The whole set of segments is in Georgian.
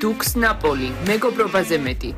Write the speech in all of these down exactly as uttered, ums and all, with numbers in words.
დუქს ნაპოლი, მეგობრობაზე მეტი.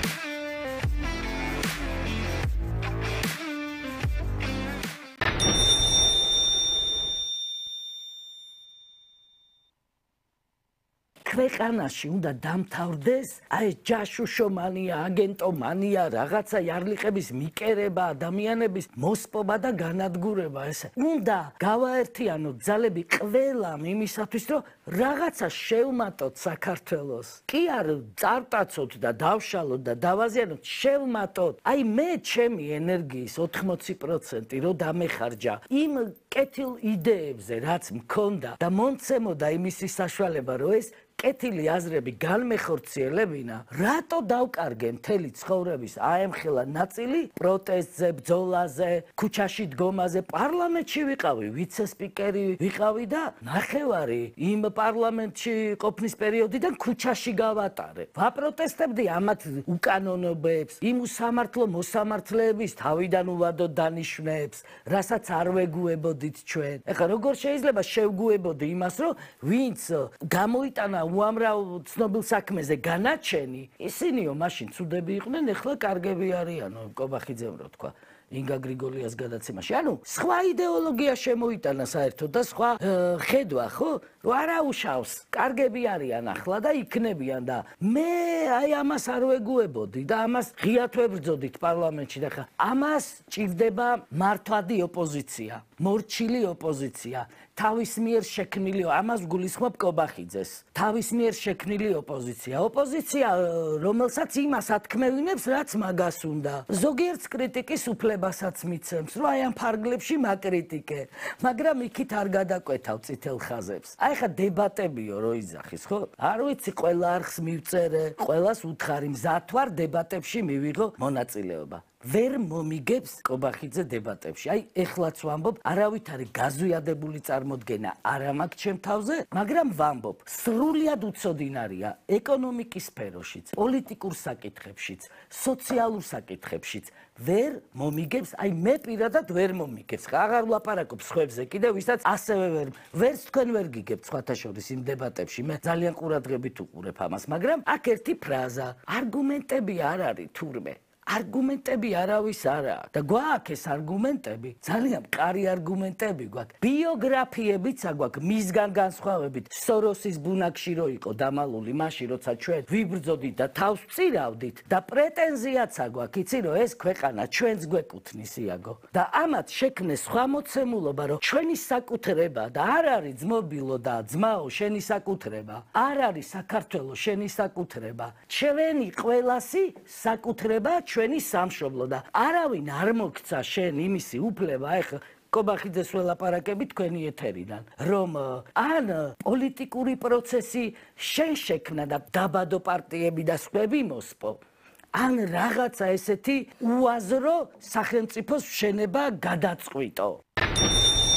ქვეყანაში უნდა დამთავრდეს აი ჯაშუშომანია, აგენტომანია, რაღაცა იარლიყების მიკერება, ადამიანების მოსპობა და განადგურება ესე. უნდა გავაერთიანოთ ძალები ყველამ იმისათვის, რომ რაღაცა შევმატოთ საქართველოს. კი არ წარტაცოთ და დავშალოთ და დავაზიანოთ, შევმატოთ. აი მე ჩემი ენერგიის ოთხმოცი პროცენტი რო დამეხარჯა იმ კეთილ იდეებზე, რაც მქონდა და მომცემოდა იმისი საშუალება, რომ ეს კეთილი აზრები განმეხორციელებინა, რატო დავკარგე მთელი ცხოვრების აემხელა ნაწილი პროტესტზე, ბრძოლაზე, ქუჩაში დგომაზე, პარლამენტში ვიყავი, ვიცე-სპიკერი ვიყავი და ნახევარი იმ პარლამენტში ყოფნის პერიოდიდან ქუჩაში გავატარე. ვაპროტესტებდი ამათ უკანონობებს, იმ უსამართლო მოსამართლეების თავიდან უვადოდ დანიშვნებს, რასაც არ ვეგუებოდით ჩვენ. ეხლა როგორ შეიძლება შევგუებოდი იმას, რომ ვინც გამოიტანა უამრავ ცნობილ საქმეზე განაჩენი, ისინიო მაშინ ცუდები იყვნენ, ეხლა კარგები არიანო, კობახიძემ რო თქვა. ინგა გრიგოლიას გადაცემაში. ანუ სხვა იდეოლოგია შემოიტანა საერთოდ და სხვა ხედვა, ხო? არა უშავს. კარგები არიან ახლა და იქნებიან და მე აი ამას არ ვეგუებოდი და ამას ღიად ვებრძოდით პარლამენტში და ხა ამას ჭირდება მართვადი ოპოზიცია, მორჩილი ოპოზიცია. თავის მიერ შექმნილი, ამას გულისხმობ კობახიძეს. თავის მიერ შექმნილი ოპოზიცია. ოპოზიცია, რომელსაც იმას ათქმევინებს, რაც მაგას უნდა. ზოგიერთს კრიტიკის უფლებასაც მიცემს, რომ აი ამ ფარგლებში მაკრიტიკე, მაგრამ იქით არ გადაკვეთავ წითელ ხაზებს. აი ხა დებატებიო რო იძახის, ხო? არ ვიცი, ყველა არხს მივწერე, ყველას უთხარი მზად ვარ დებატებში მივიღო მონაწილეობა. ვერ მომიგებს კობახიძე დებატებში. აი ეხლაც ვამბობ, არავით არის გაზვიადებული წარმოდგენა არა მაქვს ჩემ თავზე, მაგრამ ვამბობ, სრულიად უცოდინარია ეკონომიკის სფეროშიც, პოლიტიკურ საკითხებშიც, სოციალურ საკითხებშიც. ვერ მომიგებს, აი მე პირადად ვერ მომიგებს. აღარ ვლაპარაკობ სხვებზე კიდე, ვისაც ასევე ვერ ვერც თქვენ ვერ გიგებთ სხვათა შორის იმ დებატებში. მე ძალიან ყურადღებით უყურებ ამას, მაგრამ აქ ერთი ფრაზა, არგუმენტები არ არის თურმე. არგუმენტები არავის არაა და გვაქვს ეს არგუმენტები, ძალიან მყარი არგუმენტები გვაქვს. ბიოგრაფიებიც აგვაქვს მისგან განსხვავებით. სოროსის ბუნაგში რო იყო დამალული მაშინ, როცა ჩვენ ვიბრძოდით და თავს ვწირავდით და პრეტენზიაც აგვაქვს, იცი რომ ეს ქვეყანა ჩვენს გვეკუთვნის იაგო. და ამათ შექმნეს სხვა მოცემულობა, რომ ჩვენი საკუთრება და არ არის ძმობილო და ძმაო შენი საკუთრება, არ არის საქართველო შენი საკუთრება. ჩვენი ყველასი საკუთრება ჩვენი სამშობლო და არავინ არ მოგცა შენ იმისი უფლება, ეხლა კობახიძეს ველაპარაკები თქვენი ეთერიდან, რომ ან პოლიტიკური პროცესი შენ შექმნა და დაბადო პარტიები და სხვები მოსპო, ან რაღაცა ესეთი უაზრო სახელმწიფოს შენება გადაწყვიტო.